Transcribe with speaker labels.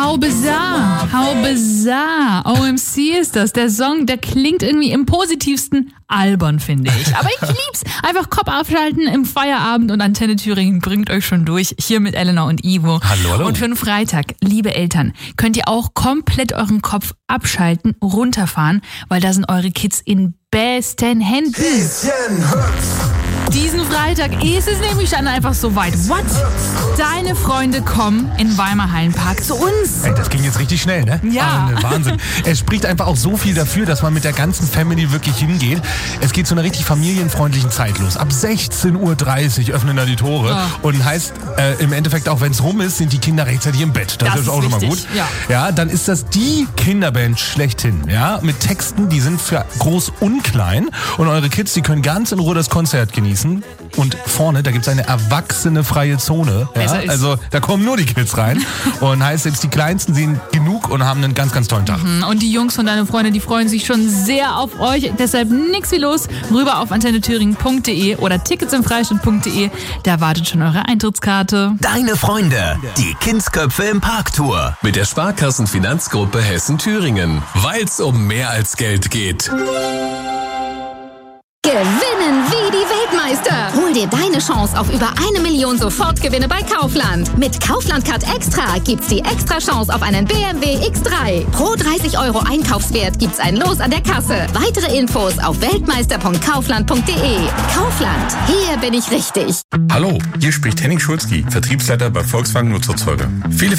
Speaker 1: How bizarre, how bizarre. OMC ist das. Der Song, der klingt irgendwie im positivsten albern, finde ich. Aber ich lieb's. Einfach Kopf abschalten im Feierabend und Antenne Thüringen bringt euch schon durch. Hier mit Elena und Ivo.
Speaker 2: Hallo.
Speaker 1: Und für den Freitag, liebe Eltern, könnt ihr auch komplett euren Kopf abschalten, runterfahren, weil da sind eure Kids in besten Händen. Diesen Freitag ist es nämlich dann einfach soweit. What? Deine Freunde kommen in Weimar Hallenpark zu uns.
Speaker 2: Ey, das ging jetzt richtig schnell, ne?
Speaker 1: Ja.
Speaker 2: Wahnsinn. Es spricht einfach auch so viel dafür, dass man mit der ganzen Family wirklich hingeht. Es geht zu einer richtig familienfreundlichen Zeit los. Ab 16:30 Uhr öffnen da die Tore. Und heißt im Endeffekt auch, wenn es rum ist, sind die Kinder rechtzeitig im Bett. Das ist auch schon mal gut. Ja, dann ist das die Kinderband schlechthin. Ja, mit Texten, die sind für groß und klein. Und eure Kids, die können ganz in Ruhe das Konzert genießen. Und vorne, da gibt es eine erwachsene freie Zone. Ja? Also da kommen nur die Kids rein. Und heißt, selbst die Kleinsten sehen genug und haben einen ganz, ganz tollen Tag.
Speaker 1: Und die Jungs von deinen Freunden, die freuen sich schon sehr auf euch. Deshalb nix wie los. Rüber auf antennethüringen.de oder ticketsimfreistadt.de. Da wartet schon eure Eintrittskarte.
Speaker 3: Deine Freunde, die Kindsköpfe im Parktour.
Speaker 4: Mit der Sparkassenfinanzgruppe Hessen-Thüringen. Weil's um mehr als Geld geht.
Speaker 5: Gewinnen wie die Weltmeister. Hol dir deine Chance auf über 1 Million Sofortgewinne bei Kaufland. Mit Kaufland Card Extra gibt's die extra Chance auf einen BMW X3. Pro 30 € Einkaufswert gibt's ein Los an der Kasse. Weitere Infos auf weltmeister.kaufland.de. Kaufland, hier bin ich richtig.
Speaker 6: Hallo, hier spricht Henning Schulzki, Vertriebsleiter bei Volkswagen Nutzerzeuger. Viele